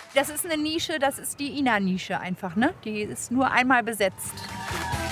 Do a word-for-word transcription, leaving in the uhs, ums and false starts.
Das ist eine Nische, das ist die Ina-Nische einfach, ne? Die ist nur einmal besetzt.